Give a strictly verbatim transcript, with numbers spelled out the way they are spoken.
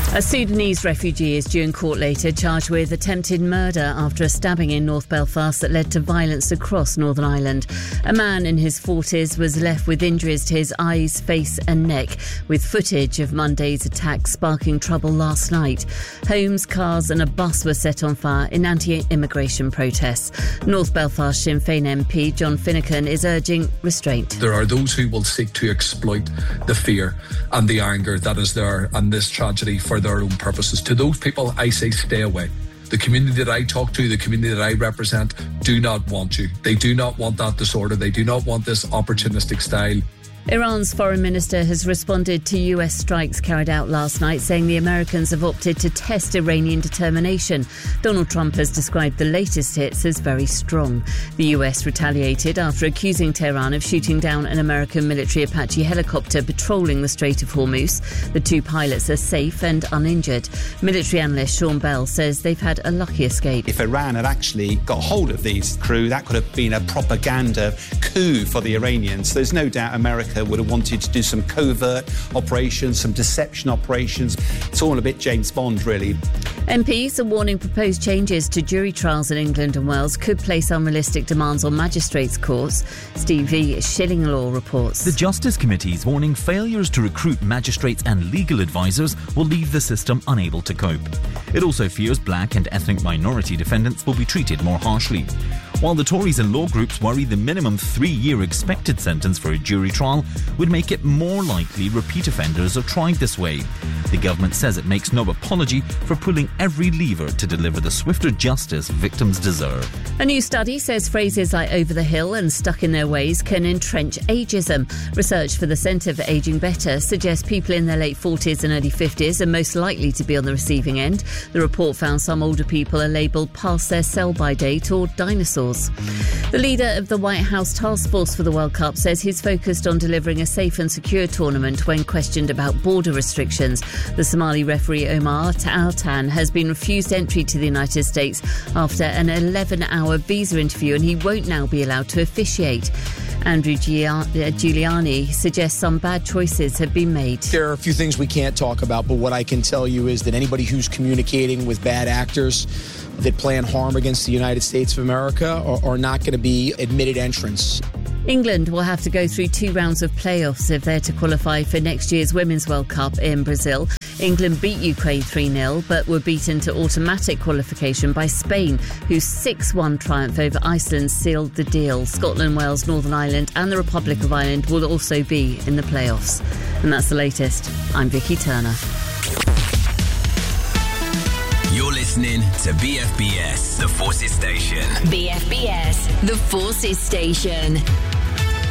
A Sudanese refugee is due in court later, charged with attempted murder after a stabbing in North Belfast that led to violence across Northern Ireland. A man in his forties was left with injuries to his eyes, face and neck, with footage of Monday's attack sparking trouble last night. Homes, cars and a bus were set on fire in anti-immigration protests. North Belfast Sinn Féin M P John Finucane is urging restraint. There are those who will seek to exploit the fear and the anger that is there and this tragedy for their own purposes. To those people, I say stay away. The community that I talk to, the community that I represent, do not want you. They do not want that disorder. They do not want this opportunistic style. Iran's foreign minister has responded to U S strikes carried out last night, saying the Americans have opted to test Iranian determination. Donald Trump has described the latest hits as very strong. The U S retaliated after accusing Tehran of shooting down an American military Apache helicopter patrolling the Strait of Hormuz. The two pilots are safe and uninjured. Military analyst Sean Bell says they've had a lucky escape. If Iran had actually got hold of these crew, that could have been a propaganda coup for the Iranians. There's no doubt America would have wanted to do some covert operations, some deception operations. It's all a bit James Bond, really. M Ps are warning proposed changes to jury trials in England and Wales could place unrealistic demands on magistrates' courts. Steve V. Shillinglaw reports. The Justice Committee is warning failures to recruit magistrates and legal advisors will leave the system unable to cope. It also fears black and ethnic minority defendants will be treated more harshly. While the Tories and law groups worry the minimum three-year expected sentence for a jury trial would make it more likely repeat offenders are tried this way. The government says it makes no apology for pulling every lever to deliver the swifter justice victims deserve. A new study says phrases like over the hill and stuck in their ways can entrench ageism. Research for the Centre for Ageing Better suggests people in their late forties and early fifties are most likely to be on the receiving end. The report found some older people are labelled past their sell-by date or dinosaurs. The leader of the White House task force for the World Cup says he's focused on delivering a safe and secure tournament when questioned about border restrictions. The Somali referee Omar Al-Tan has been refused entry to the United States after an eleven-hour visa interview, and he won't now be allowed to officiate. Andrew Giuliani suggests some bad choices have been made. There are a few things we can't talk about, but what I can tell you is that anybody who's communicating with bad actors that plan harm against the United States of America are, are not going to be admitted entrants. England will have to go through two rounds of playoffs if they're to qualify for next year's Women's World Cup in Brazil. England beat Ukraine three nil but were beaten to automatic qualification by Spain, whose six one triumph over Iceland sealed the deal. Scotland, Wales, Northern Ireland and the Republic of Ireland will also be in the playoffs. And that's the latest. I'm Vicky Turner. You're listening to B F B S, the Forces Station. B F B S, the Forces Station.